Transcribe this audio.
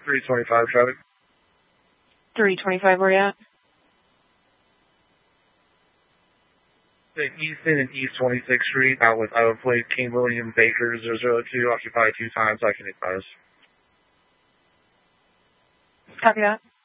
325 traffic. 325, where you at? Easton and East 26th Street, out with Iowa Plate, King William Baker 002, occupied 2 times, I can advise. Copy that.